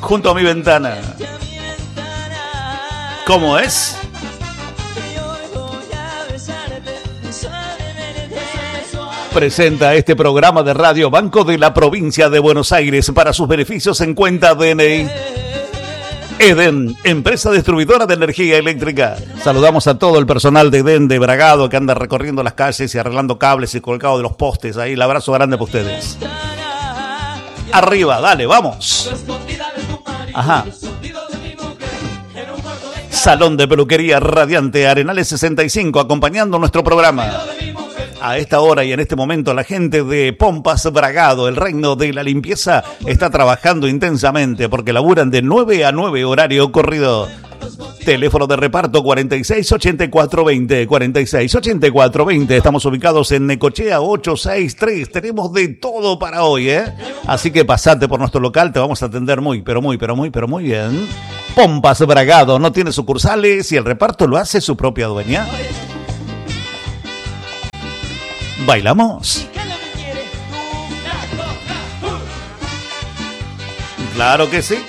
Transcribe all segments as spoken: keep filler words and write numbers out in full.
junto a mi ventana. ¿Cómo es? Presenta este programa de radio Banco de la Provincia de Buenos Aires para sus beneficios en cuenta D N I. Eden, empresa distribuidora de energía eléctrica. Saludamos a todo el personal de Eden de Bragado que anda recorriendo las calles y arreglando cables y colgado de los postes. Ahí el abrazo grande para ustedes. Arriba, dale, vamos. Ajá. Salón de peluquería Radiante Arenales sesenta y cinco, acompañando nuestro programa. A esta hora y en este momento la gente de Pompas Bragado, el reino de la limpieza, está trabajando intensamente porque laburan de nueve a nueve horario corrido. Teléfono de reparto cuarenta y seis ochenta y cuatro veinte, cuarenta y seis ochenta y cuatro veinte. Estamos ubicados en Necochea ochocientos sesenta y tres. Tenemos de todo para hoy, ¿eh? Así que pasate por nuestro local, te vamos a atender muy, pero muy, pero muy, pero muy bien. Pompas Bragado no tiene sucursales y el reparto lo hace su propia dueña. ¿Bailamos? Claro que sí.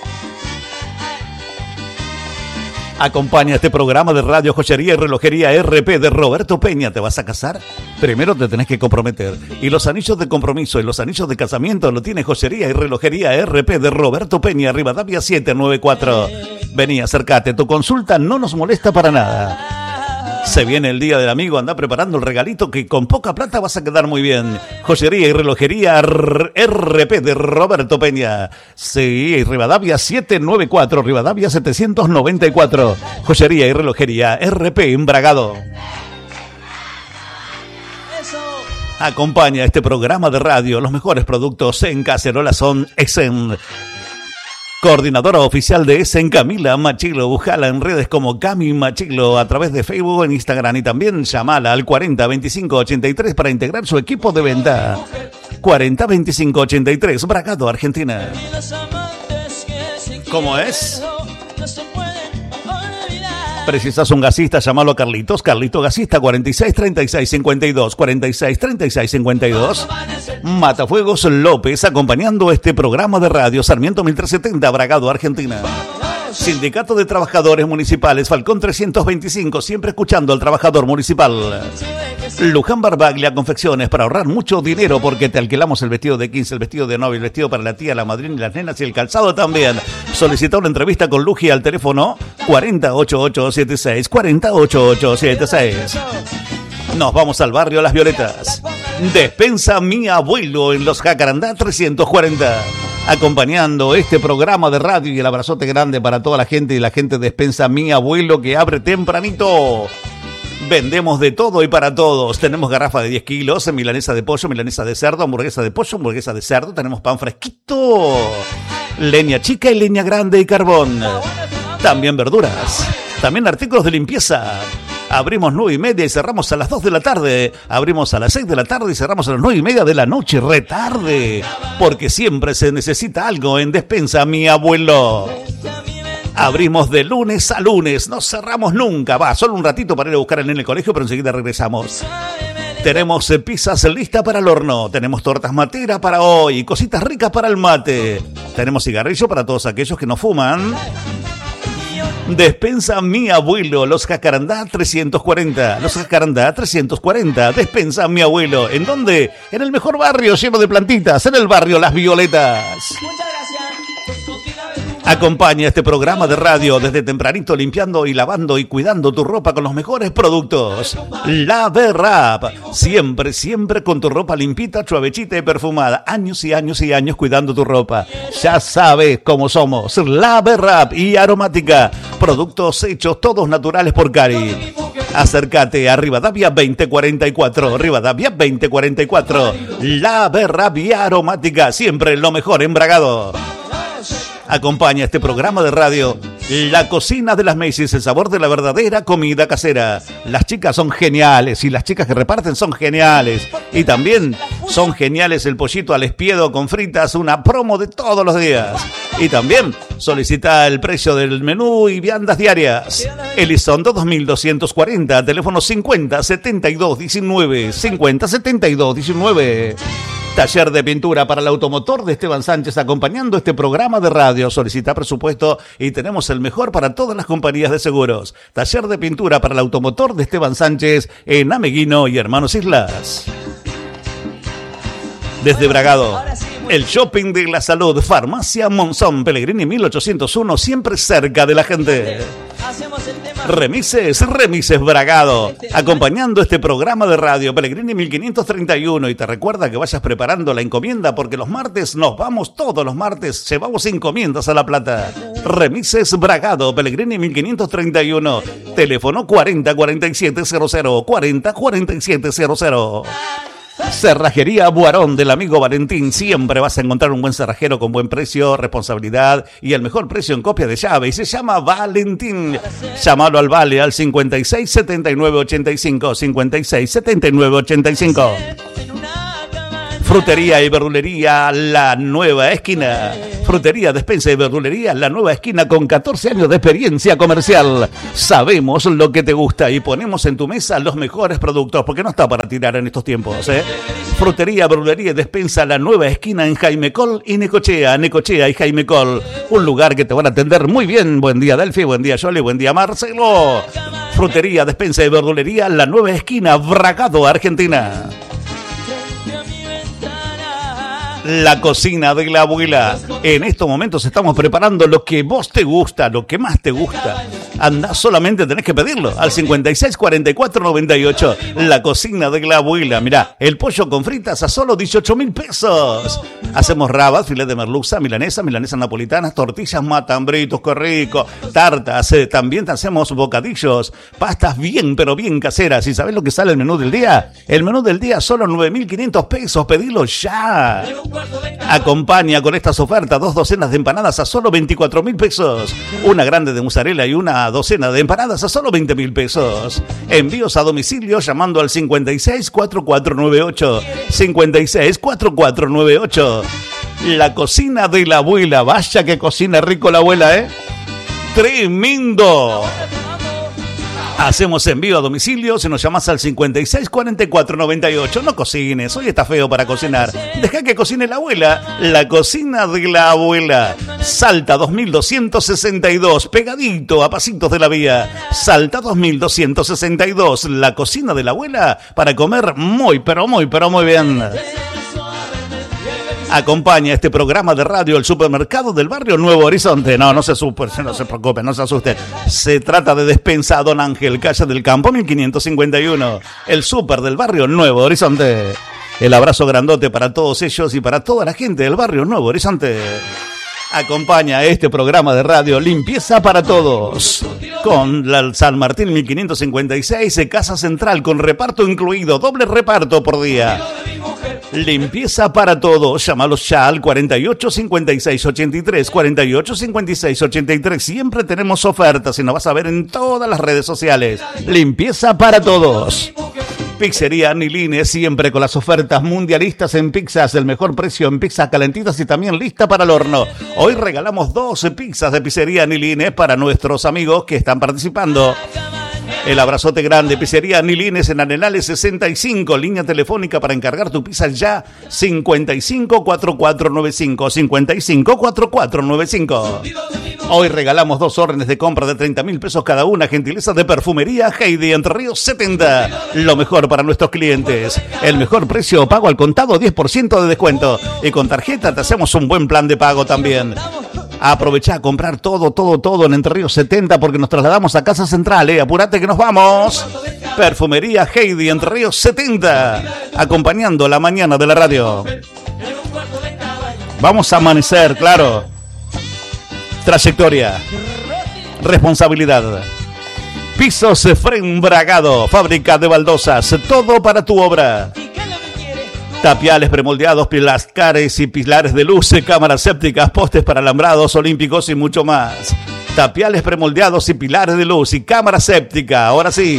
Acompaña este programa de radio, joyería y relojería R P de Roberto Peña. ¿Te vas a casar? Primero te tenés que comprometer. Y los anillos de compromiso y los anillos de casamiento lo tiene joyería y relojería R P de Roberto Peña, Rivadavia siete noventa y cuatro. Vení, acércate. Tu consulta no nos molesta para nada. Se viene el Día del Amigo, anda preparando el regalito que con poca plata vas a quedar muy bien. Joyería y relojería R P de Roberto Peña. Sí, Rivadavia siete noventa y cuatro, Rivadavia setecientos noventa y cuatro. Joyería y relojería R P en Bragado. Acompaña este programa de radio. Los mejores productos en cacerola son Essen. Coordinadora oficial de Essen, Camila Machilo. Búscala en redes como Cami Machilo a través de Facebook, en Instagram y también llamala al cuarenta veinticinco ochenta y tres para integrar su equipo de venta. cuarenta veinticinco ochenta y tres, Bragado, Argentina. ¿Cómo es? ¿Precisas un gasista? Llámalo a Carlitos. Carlito Gasista, cuarenta y seis treinta y seis cincuenta y dos. cuarenta y seis treinta y seis cincuenta y dos. Matafuegos López, acompañando este programa de radio. Sarmiento mil trescientos setenta, Bragado, Argentina. Sindicato de Trabajadores Municipales, Falcón trescientos veinticinco, siempre escuchando al trabajador municipal. Luján Barbaglia Confecciones, para ahorrar mucho dinero porque te alquilamos el vestido de quince, el vestido de novia, el vestido para la tía, la madrina y las nenas y el calzado también. Solicita una entrevista con Luji al teléfono cuarenta ochenta y ocho setenta y seis, cuarenta ochenta y ocho setenta y seis. Nos vamos al barrio Las Violetas. Despensa Mi Abuelo en los Jacarandá trescientos cuarenta. Acompañando este programa de radio y el abrazote grande para toda la gente y la gente de Despensa Mi Abuelo que abre tempranito. Vendemos de todo y para todos. Tenemos garrafa de diez kilos, milanesa de pollo, milanesa de cerdo, hamburguesa de pollo, hamburguesa de cerdo. Tenemos pan fresquito, leña chica y leña grande y carbón. También verduras. También artículos de limpieza. Abrimos nueve y media y cerramos a las dos de la tarde. Abrimos a las seis de la tarde y cerramos a las nueve y media de la noche. Retarde. Porque siempre se necesita algo en Despensa Mi Abuelo. Abrimos de lunes a lunes. No cerramos nunca. Va, solo un ratito para ir a buscar en el colegio, pero enseguida regresamos. Tenemos pizzas listas para el horno. Tenemos tortas matera para hoy. Cositas ricas para el mate. Tenemos cigarrillo para todos aquellos que no fuman. Despensa Mi Abuelo, los Jacarandá trescientos cuarenta. Los Jacarandá trescientos cuarenta. Despensa Mi Abuelo. ¿En dónde? En el mejor barrio lleno de plantitas. En el barrio Las Violetas. Muchas gracias. Acompaña este programa de radio desde tempranito limpiando y lavando y cuidando tu ropa con los mejores productos. Lave Rap. Siempre, siempre con tu ropa limpita, suavecita y perfumada. Años y años y años cuidando tu ropa. Ya sabes cómo somos. Lave Rap y aromática. Productos hechos todos naturales por Cari. Acércate a Rivadavia veinte cuarenta y cuatro. Rivadavia veinte cuarenta y cuatro. Lave Rap y aromática. Siempre lo mejor en Bragado. Acompaña este programa de radio La Cocina de las Macy's, el sabor de la verdadera comida casera. Las chicas son geniales y las chicas que reparten son geniales. Y también son geniales el pollito al espiedo con fritas, una promo de todos los días. Y también solicita el precio del menú y viandas diarias. Elizondo dos mil doscientos cuarenta, teléfono cincuenta setenta y dos diecinueve, cincuenta setenta y dos diecinueve. Taller de pintura para el automotor de Esteban Sánchez, acompañando este programa de radio. Solicita presupuesto y tenemos el mejor para todas las compañías de seguros. Taller de pintura para el automotor de Esteban Sánchez en Ameguino y Hermanos Islas. Desde Bragado, el shopping de la salud, Farmacia Monzón, Pellegrini mil ochocientos uno, siempre cerca de la gente. Remises, Remises Bragado, acompañando este programa de radio, Pellegrini mil quinientos treinta y uno, y te recuerda que vayas preparando la encomienda porque los martes nos vamos, todos los martes llevamos encomiendas a La Plata. Remises Bragado, Pellegrini mil quinientos treinta y uno, teléfono cuarenta cuarenta y siete cero cero, cuarenta cuarenta y siete cero cero. Cerrajería Buarón del amigo Valentín. Siempre vas a encontrar un buen cerrajero con buen precio, responsabilidad y el mejor precio en copia de llave. Y se llama Valentín. Llámalo al Vale al cincuenta y seis setenta y nueve ochenta y cinco, cincuenta y seis setenta y nueve ochenta y cinco. Frutería y verdulería La Nueva Esquina. Frutería, despensa y verdulería La Nueva Esquina, con catorce años de experiencia comercial. Sabemos lo que te gusta y ponemos en tu mesa los mejores productos, porque no está para tirar en estos tiempos, ¿eh? Frutería, verdulería y despensa La Nueva Esquina en Jaime Col y Necochea. Necochea y Jaime Col, un lugar que te van a atender muy bien. Buen día, Delphi, buen día, Yoli, buen día, Marcelo. Frutería, despensa y verdulería La Nueva Esquina, Bragado, Argentina. La cocina de la abuela. En estos momentos estamos preparando lo que vos te gusta, lo que más te gusta. Anda, solamente tenés que pedirlo al cincuenta y seis cuarenta y cuatro noventa y ocho. La cocina de la abuela. Mirá, el pollo con fritas a solo dieciocho mil pesos. Hacemos rabas, filet de merluza, milanesa, milanesas napolitanas, tortillas, matambritos, qué rico, tartas. Eh, también te hacemos bocadillos, pastas bien, pero bien caseras. ¿Y sabés lo que sale el menú del día? El menú del día solo nueve mil quinientos pesos. Pedilo ya. Acompaña con estas ofertas dos docenas de empanadas a solo veinticuatro mil pesos. Una grande de mozzarella y una docena de empanadas a solo veinte mil pesos. Envíos a domicilio llamando al cincuenta y seis cuarenta y cuatro noventa y ocho. cincuenta y seis cuarenta y cuatro noventa y ocho. La cocina de la abuela. Vaya que cocina rico la abuela, ¿eh? ¡Tremendo! Hacemos envío a domicilio, si nos llamas al cincuenta y seis cuarenta y cuatro noventa y ocho. No cocines, hoy está feo para cocinar. Deja que cocine la abuela. La cocina de la abuela. Salta dos mil doscientos sesenta y dos, pegadito a pasitos de la vía. Salta dos mil doscientos sesenta y dos, la cocina de la abuela, para comer muy, pero muy, pero muy bien. Acompaña este programa de radio el supermercado del barrio Nuevo Horizonte. No, no se super, no se preocupen, no se asusten. Se trata de Despensa Don Ángel, calle del Campo mil quinientos cincuenta y uno. El super del barrio Nuevo Horizonte. El abrazo grandote para todos ellos y para toda la gente del barrio Nuevo Horizonte. Acompaña este programa de radio Limpieza para Todos con la San Martín mil quinientos cincuenta y seis, Casa Central, con reparto incluido, doble reparto por día. Limpieza para Todos. Llámalos ya al cuarenta y ocho cincuenta y seis ochenta y tres, cuarenta y ocho cincuenta y seis ochenta y tres. Siempre tenemos ofertas y nos vas a ver en todas las redes sociales. Limpieza para Todos. Pizzería Niline, siempre con las ofertas mundialistas en pizzas, el mejor precio en pizzas calentitas y también lista para el horno. Hoy regalamos doce pizzas de Pizzería Niline para nuestros amigos que están participando. El abrazote grande. Pizzería Nilines en Arenales sesenta y cinco. Línea telefónica para encargar tu pizza ya. cincuenta y cinco cuarenta y cuatro noventa y cinco. cincuenta y cinco cuarenta y cuatro noventa y cinco. Hoy regalamos dos órdenes de compra de treinta mil pesos cada una. Gentileza de Perfumería Heidi, Entre Ríos setenta. Lo mejor para nuestros clientes. El mejor precio, pago al contado, diez por ciento de descuento. Y con tarjeta te hacemos un buen plan de pago también. Aprovechá a comprar todo, todo, todo en Entre Ríos setenta porque nos trasladamos a Casa Central, ¿eh? Apurate que nos vamos. Perfumería Heidi, Entre Ríos setenta. Acompañando la mañana de la radio. Vamos a amanecer, claro. Trayectoria. Responsabilidad. Pisos Efrén Bragado. Fábrica de baldosas. Todo para tu obra. Tapiales premoldeados, pilascares y pilares de luz, cámaras sépticas, postes para alambrados olímpicos y mucho más. Tapiales premoldeados y pilares de luz y cámara séptica. Ahora sí,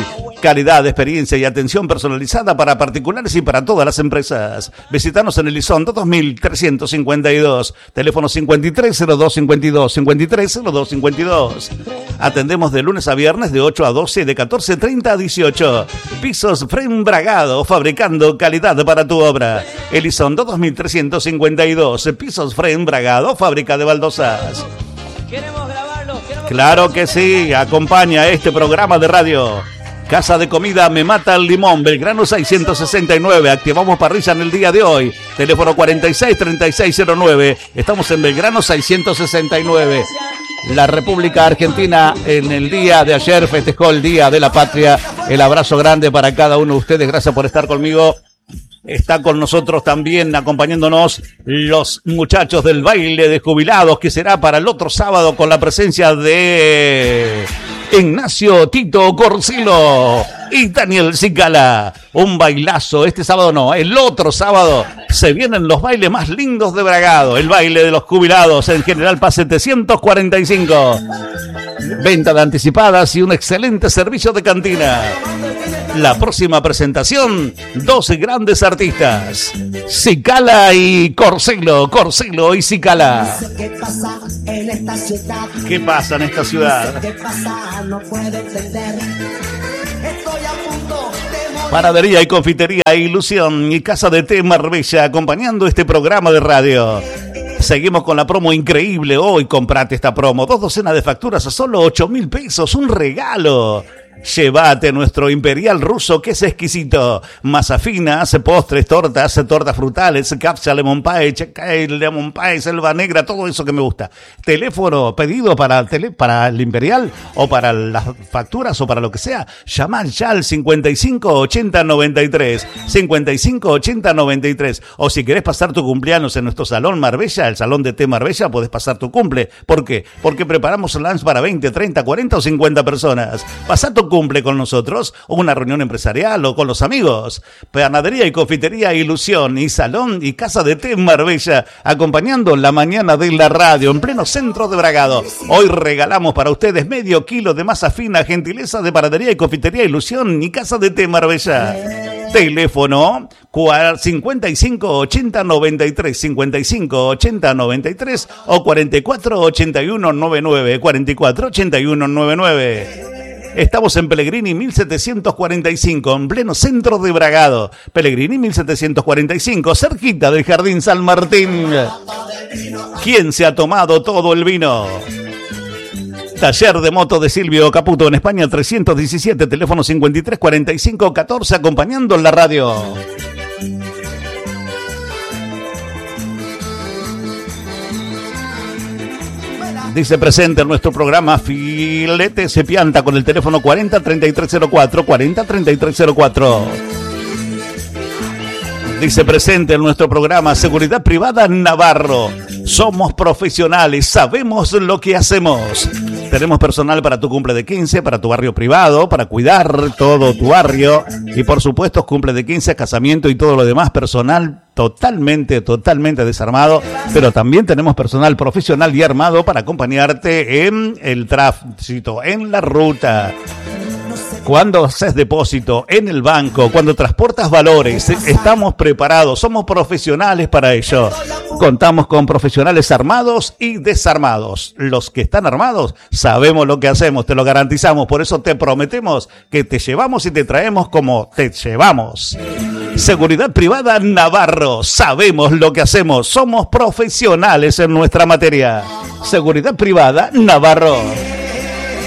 Calidad, experiencia y atención personalizada para particulares y para todas las empresas. Visítanos en Elizondo dos mil trescientos cincuenta y dos, teléfono cincuenta y tres cero dos cincuenta y dos, cincuenta y tres cero dos cincuenta y dos. Atendemos de lunes a viernes de ocho a doce y de catorce treinta a dieciocho. Pisos Fren Bragado, fabricando calidad para tu obra. Elizondo dos mil trescientos cincuenta y dos, Pisos Fren Bragado, fábrica de baldosas. Queremos grabarlo, queremos Claro que sí, acompaña este programa de radio. Casa de Comida Me Mata el Limón, Belgrano seiscientos sesenta y nueve. Activamos parrilla en el día de hoy. Teléfono cuarenta y seis treinta y seis cero nueve. Estamos en Belgrano seiscientos sesenta y nueve. La República Argentina en el día de ayer festejó el Día de la Patria. El abrazo grande para cada uno de ustedes. Gracias por estar conmigo. Está con nosotros también acompañándonos los muchachos del baile de jubilados, que será para el otro sábado con la presencia de Ignacio Tito Corsilo y Daniel Cicala. Un bailazo, este sábado no, el otro sábado se vienen los bailes más lindos de Bragado, el baile de los jubilados en General Paz setecientos cuarenta y cinco. Venta de anticipadas y un excelente servicio de cantina. La próxima presentación, doce grandes artistas, Cicala y Corsilo, Corsilo y Cicala. ¿Qué pasa en esta ciudad? ¿Qué pasa en esta ciudad? ¿Qué pasa? No puedo entender. Estoy a punto de morir. Panadería y confitería Ilusión y Casa de Té Marbella acompañando este programa de radio. Seguimos con la promo increíble hoy. Comprate esta promo. Dos docenas de facturas a solo ocho mil pesos. Un regalo. Llévate nuestro imperial ruso que es exquisito. Masa fina, postres, tortas, tortas frutales, capsa, lemon pie, checa, lemon pie, selva negra, todo eso que me gusta. Teléfono pedido para, tele, para el imperial o para las facturas o para lo que sea. Llamar ya al cincuenta y cinco ochenta noventa y tres. cincuenta y cinco ochenta noventa y tres. O si querés pasar tu cumpleaños en nuestro salón Marbella, el salón de té Marbella, podés pasar tu cumple. ¿Por qué? Porque preparamos lunch para veinte, treinta, cuarenta o cincuenta personas. Pasá tu cumple con nosotros, o una reunión empresarial o con los amigos. Panadería y confitería Ilusión y salón y casa de té Marbella, acompañando la mañana de la radio en pleno centro de Bragado. Hoy regalamos para ustedes medio kilo de masa fina, gentileza de panadería y confitería Ilusión y casa de té Marbella. Teléfono cincuenta y cinco ochenta noventa y tres, cincuenta y cinco ochenta noventa y tres o cuarenta y cuatro ochenta y uno noventa y nueve, cuarenta y cuatro ochenta y uno noventa y nueve. Estamos en Pellegrini mil setecientos cuarenta y cinco, en pleno centro de Bragado. Pellegrini mil setecientos cuarenta y cinco, cerquita del Jardín San Martín. ¿Quién se ha tomado todo el vino? Taller de moto de Silvio Caputo en España trescientos diecisiete, teléfono cincuenta y tres cuarenta y cinco catorce, acompañando en la radio. Dice presente en nuestro programa Filete se pianta con el teléfono cuarenta treinta y tres cero cuatro, cuarenta treinta y tres cero cuatro. Dice presente en nuestro programa Seguridad Privada Navarro. Somos profesionales, sabemos lo que hacemos. Tenemos personal para tu cumple de quince, para tu barrio privado, para cuidar todo tu barrio. Y por supuesto, cumple de quince, casamiento y todo lo demás, personal totalmente, totalmente desarmado. Pero también tenemos personal profesional y armado para acompañarte en el tránsito, en la ruta. Cuando haces depósito en el banco, cuando transportas valores, estamos preparados, somos profesionales para ello. Contamos con profesionales armados y desarmados. Los que están armados sabemos lo que hacemos, te lo garantizamos. Por eso te prometemos que te llevamos y te traemos como te llevamos. Seguridad Privada Navarro, sabemos lo que hacemos, somos profesionales en nuestra materia. Seguridad Privada Navarro.